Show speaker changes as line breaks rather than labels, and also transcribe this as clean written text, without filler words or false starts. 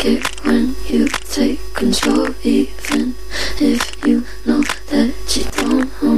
like it when you take control, even if you know that you don't.